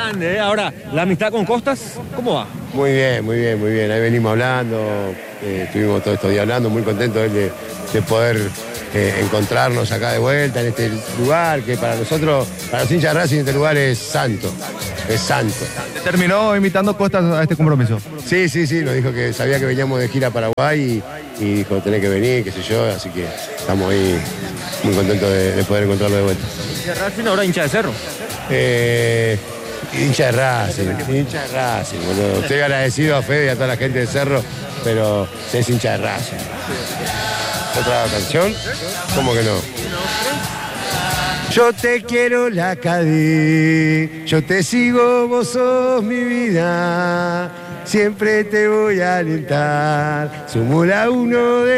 grande, ¿eh? Ahora, la amistad con Costas, ¿cómo va? Muy bien, muy bien, muy bien. Ahí venimos hablando, estuvimos todos estos días hablando, muy contentos de poder encontrarnos acá de vuelta en este lugar, que para nosotros, para los hinchas de Racing, este lugar es santo, es santo. ¿Terminó invitando Costas a este compromiso? Sí, nos dijo que sabía que veníamos de gira a Paraguay y dijo tenés que venir, qué sé yo, así que estamos ahí muy contentos de poder encontrarlo de vuelta. ¿Hincha de Racing, ahora hincha de Cerro? Hincha de Racing, boludo. Estoy agradecido a Fede y a toda la gente de Cerro, pero es hincha de Racing. ¿Otra canción? ¿Cómo que no? Yo te quiero la Cadí, yo te sigo, vos sos mi vida, siempre te voy a alentar, somos la uno de